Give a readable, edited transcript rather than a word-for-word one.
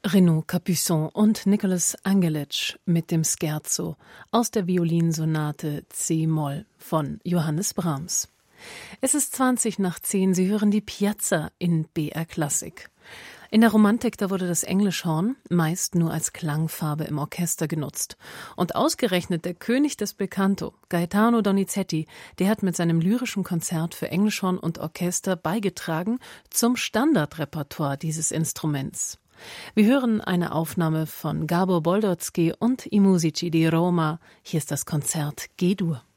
Renaud Capuçon und Nicolas Angelitsch mit dem Scherzo aus der Violinsonate C-Moll von Johannes Brahms. Es ist 10:20. Sie hören die Piazza in BR Klassik. In der Romantik, da wurde das Englischhorn meist nur als Klangfarbe im Orchester genutzt. Und ausgerechnet der König des Belcanto, Gaetano Donizetti, der hat mit seinem lyrischen Konzert für Englischhorn und Orchester beigetragen zum Standardrepertoire dieses Instruments. Wir hören eine Aufnahme von Gábor Boldoczky und I Musici di Roma. Hier ist das Konzert G-Dur.